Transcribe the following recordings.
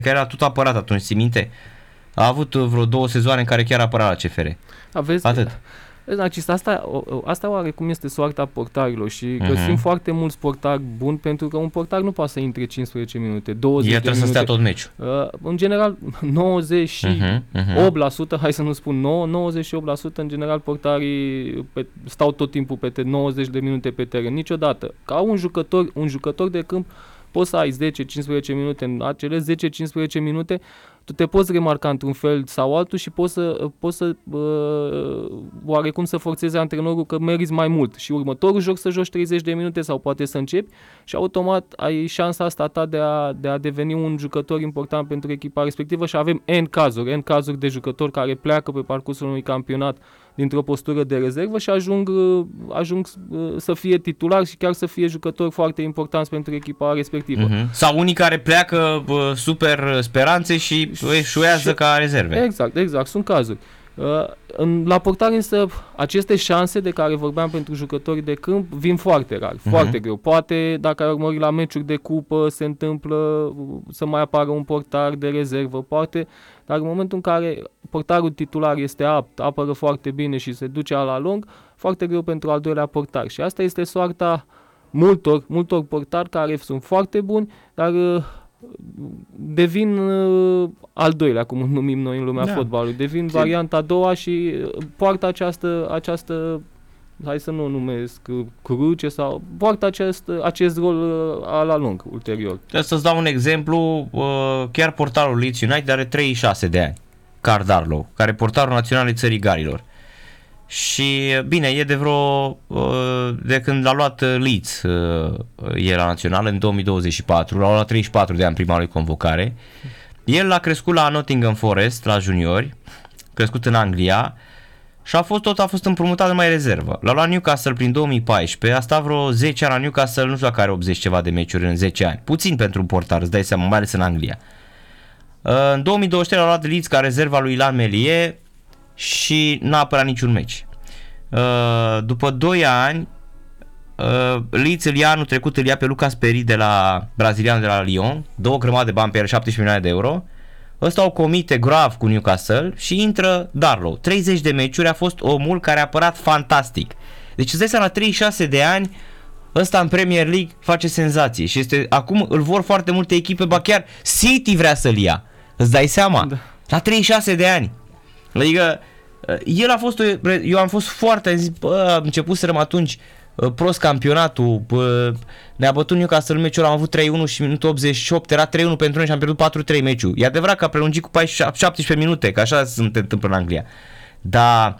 era tot apărat atunci, ții minte? A avut vreo 2 sezoane în care chiar apăra la CFR. Aveți, Atât. Narcis, asta oarecum este soarta portarilor și găsim foarte mulți portari buni, pentru că un portar nu poate să intre 15 minute, 20 de minute. El trebuie să stea tot meciul. În general, 98%, hai să nu spun 98% în general portarii stau tot timpul pe 90 de minute pe teren. Niciodată. Ca un jucător de câmp, poți să ai 10-15 minute, în acele 10-15 minute tu te poți remarca într-un fel sau altul și poți să oarecum să forțezi antrenorul că meriți mai mult și următorul joc să joci 30 de minute sau poate să începi și automat ai șansa asta ta de a deveni un jucător important pentru echipa respectivă și avem N cazuri de jucători care pleacă pe parcursul unui campionat dintr-o postură de rezervă și ajung să fie titulari și chiar să fie jucători foarte importanți pentru echipa respectivă. Sau unii care pleacă super speranțe și eșuează ca rezerve. Exact, sunt cazuri. La portari însă aceste șanse de care vorbeam pentru jucătorii de câmp vin foarte rar, foarte greu. Poate dacă ai urmărit la meciuri de cupă se întâmplă să mai apară un portar de rezervă, poate, dar în momentul în care portarul titular este apt, apără foarte bine și se duce la lung, foarte greu pentru al doilea portar. Și asta este soarta multor portari care sunt foarte buni, dar devin al doilea, cum îl numim noi în lumea fotbalului, devin varianta a doua și poartă această hai să nu o numesc cruce sau poartă acest rol la lung ulterior. Să-ți dau un exemplu, chiar portarul Leeds United are 36 de ani, Carl Darlow, care e portarul național al țării Galilor. Și bine, e de când l-a luat Leeds el la național în 2024, l-a luat 34 de ani prima lui convocare. El a crescut la Nottingham Forest, la juniori, crescut în Anglia și a fost împrumutat de mai rezervă. L-a luat Newcastle prin 2014, a stat vreo 10 ani la Newcastle, nu știu dacă are 80 ceva de meciuri în 10 ani. Puțin pentru un portar, îți dai seama, mai ales în Anglia. În 2023 l-a luat Leeds ca rezerva lui Ilan Melie și n-a apărat niciun meci. După 2 ani Leeds anul trecut îl ia pe Lucas Perry de la brazilian de la Lyon, 2 grămadă de bani pe el, 17 milioane de euro. Ăsta o comite grav cu Newcastle și intră Darlow. 30 de meciuri, a fost omul care a apărat fantastic. Deci îți dai seama, la 36 de ani ăsta în Premier League face senzație și acum îl vor foarte multe echipe, ba chiar City vrea să-l ia. Îți dai seama? Da. La 36 de ani. Adică el a fost, eu am fost foarte, am zis, am început să rămân atunci prost campionatul, ne-a bătut Newcastle în meciul, am avut 3-1 și minutul 88 era 3-1 pentru noi și am pierdut 4-3 meciul. E adevărat că a prelungit cu 17 minute, că așa se întâmplă în Anglia. Dar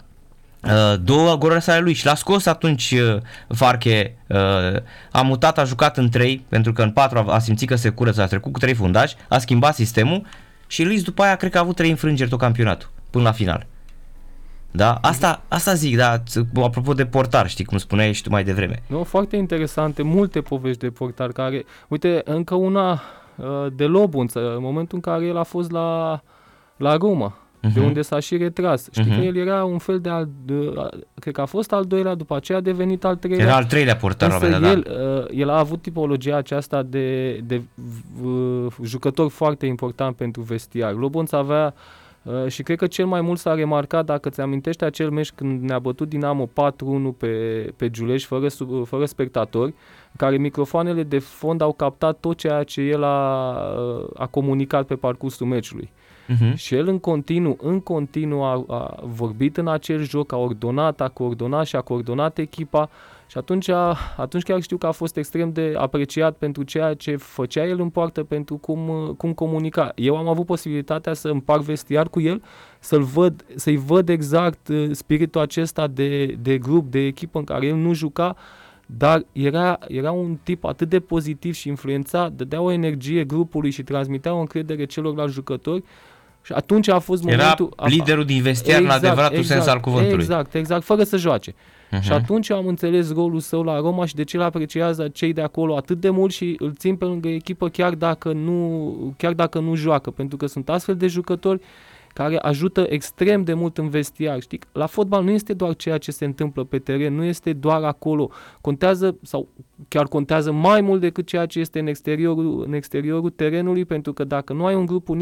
2 goluri ale lui și l-a scos atunci Farke, a mutat, a jucat în 3, pentru că în 4 a simțit că se curăță, a trecut cu 3 fundași, a schimbat sistemul și Leeds după aia cred că a avut 3 înfrângeri tot campionatul, până la final. Da? Asta zic, da, apropo de portar, știi cum spuneai și tu mai devreme. Nu, foarte interesante, multe povești de portar care, uite, încă una de Lobunță, în momentul în care el a fost la Roma, de unde s-a și retras. Știi că el era un fel cred că a fost al doilea, după aceea a devenit al treilea. Era al treilea portar, el a avut tipologia aceasta de jucător foarte important pentru vestiar. Lobunță avea și cred că cel mai mult s-a remarcat, dacă ți amintești acel meci când ne-a bătut Dinamo 4-1 pe Giulești fără spectatori, în care microfoanele de fond au captat tot ceea ce el a comunicat pe parcursul meciului. Și el în continuu a vorbit în acel joc, a coordonat echipa și atunci chiar știu că a fost extrem de apreciat pentru ceea ce făcea el în poartă, pentru cum comunica. Eu am avut posibilitatea să împart vestiar cu el, să-i văd exact spiritul acesta de grup, de echipă în care el nu juca, dar era un tip atât de pozitiv și influența, dădea o energie grupului și transmitea o încredere celorlalți jucători. Și atunci a fost momentul... Era liderul din vestiar în adevăratul sens al cuvântului. Exact, fără să joace. Și atunci am înțeles rolul său la Roma și de ce îl apreciază cei de acolo atât de mult și îl țin pe lângă echipă chiar dacă nu joacă, pentru că sunt astfel de jucători care ajută extrem de mult în vestiar. Știi? La fotbal nu este doar ceea ce se întâmplă pe teren, nu este doar acolo. Contează sau chiar contează mai mult decât ceea ce este în exteriorul terenului, pentru că dacă nu ai un grup unit